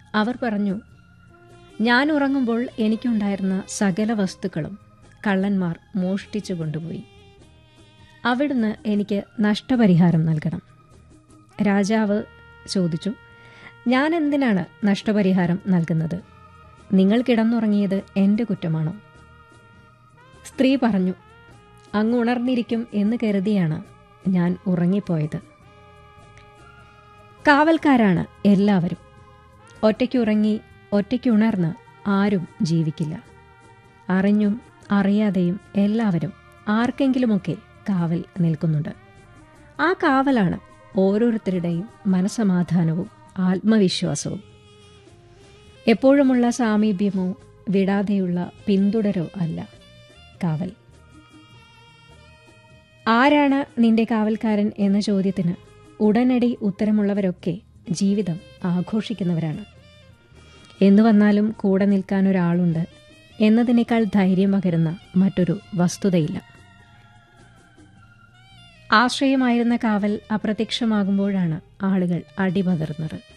അവർ പറഞ്ഞു, ഞാൻ ഉറങ്ങുമ്പോൾ എനിക്കുണ്ടായിരുന്ന സകല വസ്തുക്കളും കള്ളന്മാർ മോഷ്ടിച്ചു കൊണ്ടുപോയി. അവിടുന്ന് എനിക്ക് നഷ്ടപരിഹാരം നൽകണം. രാജാവ് ചോദിച്ചു, ഞാൻ എന്തിനാണ് നഷ്ടപരിഹാരം നൽകുന്നത്? നിങ്ങൾ കിടന്നുറങ്ങിയത് എൻ്റെ കുറ്റമാണോ? സ്ത്രീ പറഞ്ഞു, അങ്ങ് ഉണർന്നിരിക്കും എന്ന് കരുതിയാണ് ഞാൻ ഉറങ്ങിപ്പോയത്. കാവൽക്കാരാണ് എല്ലാവരും. ഒറ്റയ്ക്കുറങ്ങി ഒറ്റയ്ക്കുണർന്ന് ആരും ജീവിക്കില്ല. അറിഞ്ഞും അറിയാതെയും എല്ലാവരും ആർക്കെങ്കിലുമൊക്കെ കാവൽ നിൽക്കുന്നുണ്ട്. ആ കാവലാണ് ഓരോരുത്തരുടെയും മനസ്സമാധാനവും ആത്മവിശ്വാസവും. എപ്പോഴുമുള്ള സാമീപ്യമോ വിടാതെയുള്ള പിന്തുടരോ അല്ല കാവൽ. ആരാണ് നിന്റെ കാവൽക്കാരൻ എന്ന ചോദ്യത്തിന് ഉടനടി ഉത്തരമുള്ളവരൊക്കെ ജീവിതം ആഘോഷിക്കുന്നവരാണ്. എന്നു വന്നാലും കൂടെ നിൽക്കാൻ ഒരാളുണ്ട് എന്നതിനേക്കാൾ ധൈര്യം പകരുന്ന മറ്റൊരു വസ്തുതയില്ല. ആശ്രയമായിരുന്ന കാവൽ അപ്രത്യക്ഷമാകുമ്പോഴാണ് ആളുകൾ അടിപതറുന്നത്.